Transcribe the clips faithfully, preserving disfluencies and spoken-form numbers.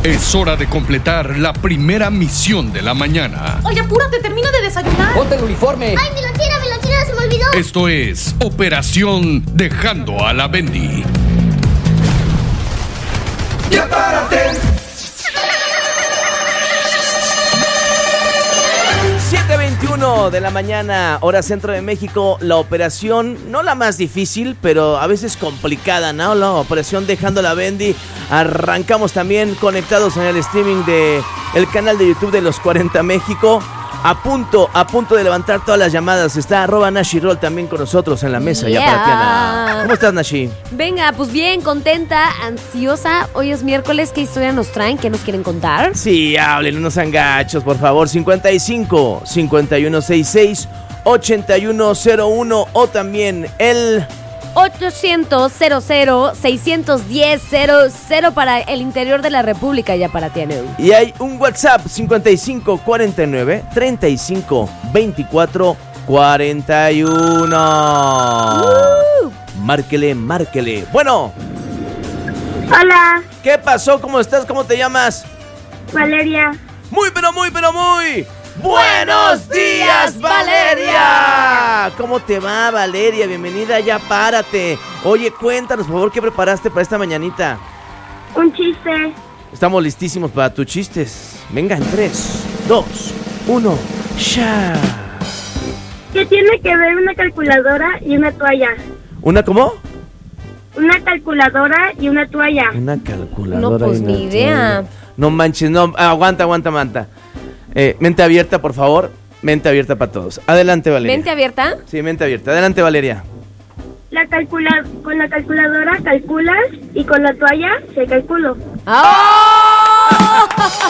Es hora de completar la primera misión de la mañana. Oye, apúrate, termina de desayunar. ¡Ponte el uniforme! ¡Ay, mi lonchera, mi lonchera, se me olvidó! Esto es Operación Dejando a la Bendy. ¡Ya párate! siete veintiuno de la mañana, hora centro de México. La operación, no la más difícil, pero a veces complicada, ¿no? La operación Dejando la Bendy. Arrancamos también conectados en el streaming de el canal de YouTube de Los cuarenta México. A punto, a punto de levantar todas las llamadas. Está arroba Nashi Roll también con nosotros en la mesa. Yeah. Ya para ti, Ana. ¿Cómo estás, Nashi? Venga, pues bien, contenta, ansiosa. Hoy es miércoles, ¿qué historia nos traen? ¿Qué nos quieren contar? Sí, hablen unos angachos, por favor. cincuenta y cinco, cincuenta y uno sesenta y seis, ochenta y uno cero uno o también el ochocientos, cero cero, seiscientos diez, cero cero para el interior de la República, ya para ti, Aneu. Y hay un WhatsApp cincuenta y cinco, cuarenta y nueve, treinta y cinco, veinticuatro, cuarenta y uno. Uh. Márquele, márquele. Bueno. Hola, ¿Qué pasó? ¿Cómo estás? ¿Cómo te llamas? Valeria. Muy, pero muy, pero muy. ¡Buenos días, Valeria! ¿Cómo te va, Valeria? Bienvenida, ya párate. Oye, cuéntanos, por favor, ¿qué preparaste para esta mañanita? Un chiste. Estamos listísimos para tus chistes. Venga, en tres, dos, uno, ¡ya! ¿Qué tiene que ver una calculadora y una toalla? ¿Una cómo? Una calculadora y una toalla. Una calculadora. No, pues y una ni idea. toalla. No manches, no, aguanta, aguanta, aguanta. Eh, mente abierta, por favor. Mente abierta para todos. Adelante, Valeria. ¿Mente abierta? Sí, mente abierta. Adelante, Valeria. La calcula con la calculadora calculas y con la toalla se calculo. ¡Oh!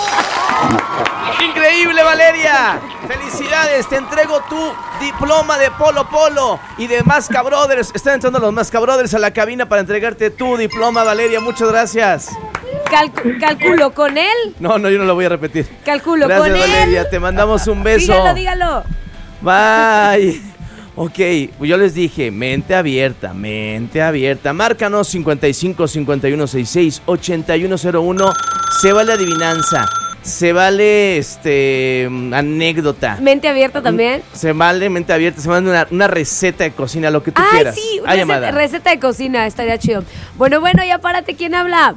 ¡Increíble, Valeria! ¡Felicidades! Te entrego tu diploma de Polo Polo y de Masca Brothers. Están entrando los Masca Brothers a la cabina para entregarte tu diploma, Valeria. Muchas gracias. Calcu- calculo con él. No, no, yo no lo voy a repetir. Calculo Gracias, con Valeria. él. Te mandamos un beso. Dígalo, dígalo. Bye. Ok, pues yo les dije, mente abierta, mente abierta. Márcanos cincuenta y cinco, cincuenta y uno sesenta y seis, ochenta y uno cero uno. Se vale adivinanza, se vale este anécdota. ¿Mente abierta también? Se vale mente abierta, se vale una, una receta de cocina, lo que tú Ay, quieras. sí, Hay receta, llamada. receta de cocina, estaría chido. Bueno, bueno, ya párate, ¿quién habla?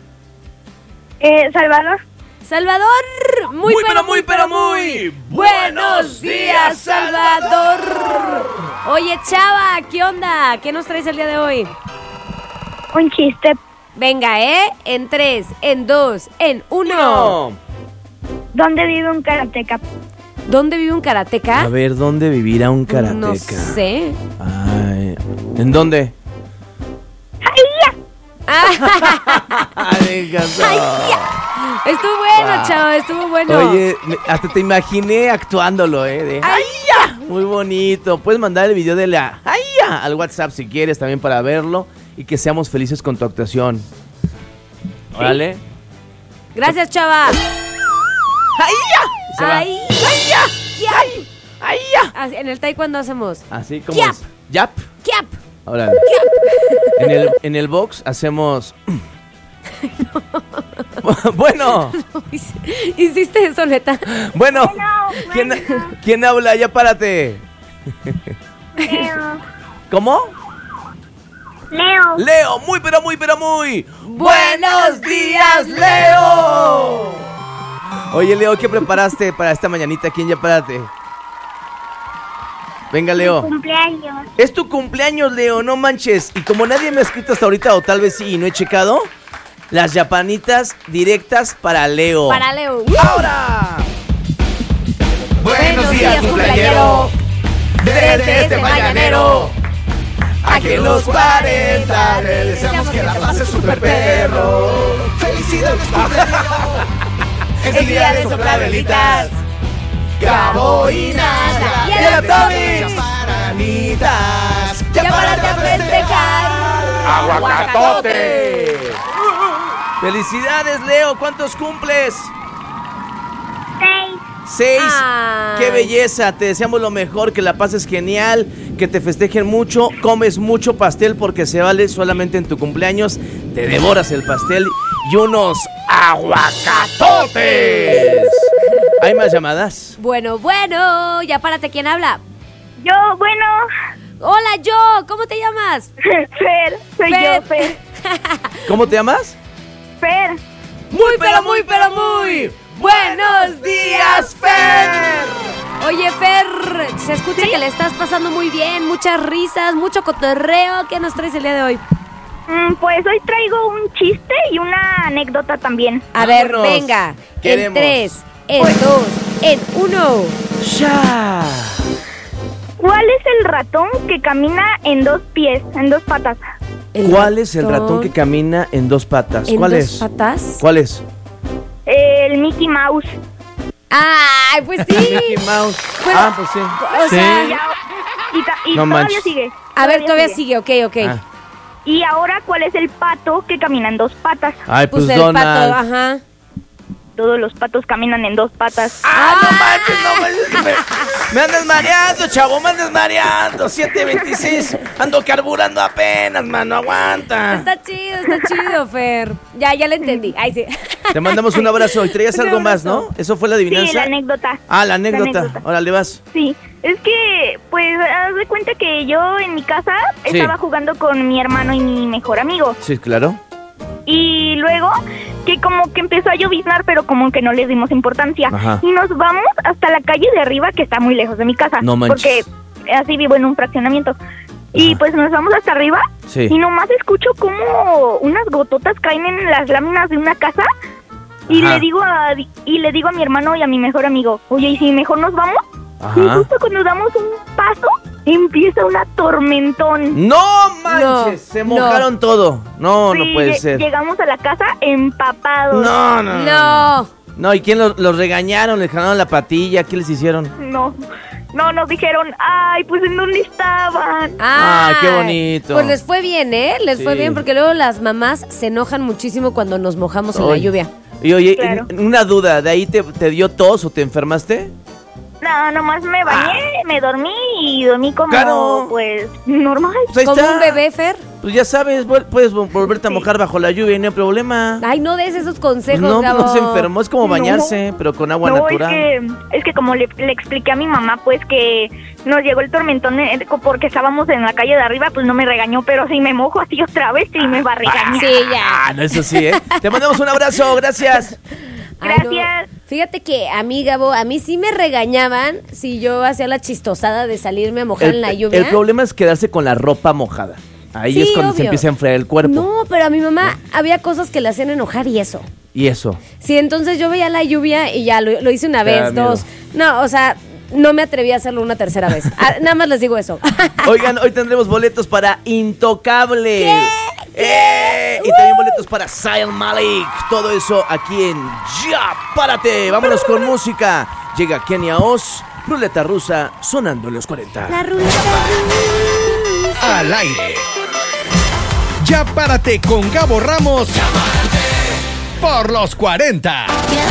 Eh, Salvador. Salvador, muy, Muy, pero muy, pero muy buenos días, Salvador. Oye, Chava, ¿qué onda? ¿Qué nos traes el día de hoy? Un chiste. Venga, ¿eh? En tres, en dos, en uno. No. ¿Dónde vive un karateca? ¿Dónde vive un karateca? A ver, ¿dónde vivirá un karateca? No sé. Ay, ¿en dónde? Ay, gato. Ay, ya. Estuvo bueno, Wow. Chava, estuvo bueno. Oye, me- hasta te imaginé actuándolo, ¿eh? De, ¡Ay, ya! Muy bonito. Puedes mandar el video de la ¡ay, ya! Al WhatsApp si quieres también para verlo y que seamos felices con tu actuación. ¿Vale? Gracias, Chava. ¡Ay, ya! Se va. Ay, ¡Ay, ya! ya. ¡Ay, ay, ya! Así, en el taekwondo hacemos. Así como Yap. es. ¡Yap! ¡Kiap! Ahora, en el, en el box hacemos... Bueno, ¿Hiciste eso, neta? bueno, Bueno, ¿quién, bueno. ¿quién habla? Ya párate. Leo. ¿Cómo? Leo. Leo, muy pero muy pero muy ¡Buenos días, Leo! Oye, Leo, ¿qué preparaste para esta mañanita? ¿Quién ya párate? Venga, Leo. Cumpleaños. Es tu cumpleaños, Leo, no manches. Y como nadie me ha escrito hasta ahorita, o tal vez sí y no he checado, las yapanitas directas para Leo. Para Leo. ¡Ahora! Buenos días, cumpleañero. Desde este mañanero. Aquí en los cuarenta le deseamos que la pases súper perro. ¡Felicidades, cumpleañero! Es el día de soplar velitas, caboinas Y el Atomics. Chaparanitas. Ya párate a festejar. ¡Aguacatote! ¡Felicidades, Leo! ¿Cuántos cumples? Seis. Seis. Ay. ¡Qué belleza! Te deseamos lo mejor, que la pases genial, que te festejen mucho, comes mucho pastel porque se vale solamente en tu cumpleaños. Te devoras el pastel y unos aguacatotes. ¿Hay más llamadas? Bueno, bueno, ya párate, ¿quién habla? Yo, bueno, Hola, yo, ¿cómo te llamas? Fer, soy Fer. yo, Fer. ¿Cómo te llamas? Fer, Muy, pero muy, pero muy. ¡Buenos días, Fer! Oye, Fer, se escucha que le estás pasando muy bien, muchas risas, mucho cotorreo. ¿Qué nos traes el día de hoy? mm, pues hoy traigo un chiste y una anécdota también. A ver, Vámonos. venga. Queremos. En tres, en dos, en uno. ¡Ya! ¿Cuál es el ratón que camina en dos pies, en dos patas? ¿Cuál es el ratón que camina en dos patas? ¿En ¿Cuál dos es? patas? ¿Cuál es? El Mickey Mouse. Ay, pues sí. Mickey Mouse. Bueno, ah, pues sí. O sea, Ya- y ta- y No todavía manches. sigue. a ver, todavía sigue, ok, ok. Ah. Y ahora, ¿cuál es el pato que camina en dos patas? Ay, pues, Pues el Donald. pato, ajá. Todos los patos caminan en dos patas. ¡Ah, no manches, no manches! Me, me andas mareando, chavo, me andas mareando. siete veintiséis, ando carburando apenas, mano, aguanta. Está chido, está chido, Fer. Ya, ya le entendí. Ay, sí. Te mandamos un abrazo y traías Un algo más, abrazo. ¿no? ¿Eso fue la adivinanza? Sí, la anécdota. Ah, la anécdota. La anécdota. Órale, vas. Sí, es que, pues, haz de cuenta que yo en mi casa Sí. estaba jugando con mi hermano y mi mejor amigo. Sí, claro. Y luego, que como que empezó a lloviznar, pero como que no les dimos importancia. Ajá. Y nos vamos hasta la calle de arriba, que está muy lejos de mi casa. No manches. Porque así vivo en un fraccionamiento. Y Ajá. pues nos vamos hasta arriba. Sí. Y nomás escucho como unas gototas caen en las láminas de una casa. Y Ajá. le digo a y le digo a mi hermano y a mi mejor amigo, oye, ¿y si mejor nos vamos? Y Ajá. justo cuando damos un paso, empieza una tormentón. ¡No manches! No, Se mojaron todo. No, no Sí, puede lle- ser. Llegamos a la casa empapados. No, no, no. No. No, ¿y quién los, los regañaron? ¿Les jalaron la patilla? ¿Qué les hicieron? No, no, nos dijeron, ay, pues ¿en dónde estaban? Ay, qué bonito. Pues les fue bien, ¿eh? Les fue Sí. bien porque luego las mamás se enojan muchísimo cuando nos mojamos en la Oye. lluvia. Y oye, Claro. n- una duda, ¿de ahí te, te dio tos o te enfermaste? No, nomás me bañé, me dormí y dormí como, Claro. pues, normal. Pues ahí Como está. un bebé, Fer. Pues ya sabes, vuel- puedes vol- volverte a Sí. mojar bajo la lluvia y no hay problema. Ay, no des esos consejos, Pues no, pues Gabo. no se enfermó, es como No. bañarse, pero con agua No, natural. es que, es que como le, le expliqué a mi mamá, pues, que nos llegó el tormentón eh, porque estábamos en la calle de arriba, pues no me regañó, pero si me mojo así otra vez, sí me va a regañar. Sí, ya. Ah, no, eso sí, ¿eh? Te mandamos un abrazo, gracias. Ay, no. Gracias. Fíjate que a mí, Gabo, a mí sí me regañaban si yo hacía la chistosada de salirme a mojar El, en la lluvia. el problema es quedarse con la ropa mojada. Ahí Sí, es cuando se obvio. empieza a enfriar el cuerpo. No, pero a mi mamá había cosas que le hacían enojar y eso. Y eso. Sí, entonces yo veía la lluvia y ya lo, lo hice una Te da vez, miedo. dos. No, o sea, no me atreví a hacerlo una tercera vez. Ah, nada más les digo eso. Oigan, hoy tendremos boletos para Intocable. ¿Qué? ¡Eh! Y también boletos para Zayn Malik. Todo eso aquí en Ya Párate. Vámonos con música. Llega Kenia Oz, Ruleta Rusa, sonando en los cuarenta. La ruleta rusa. Al aire. Ya párate con Gabo Ramos. Por los cuarenta.